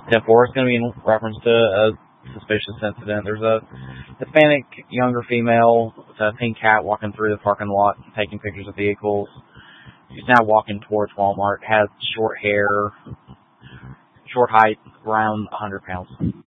10-4 is going to be in reference to a suspicious incident. There's a Hispanic younger female with a pink hat walking through the parking lot taking pictures of vehicles. She's now walking towards Walmart, has short hair, short height, around 100 pounds.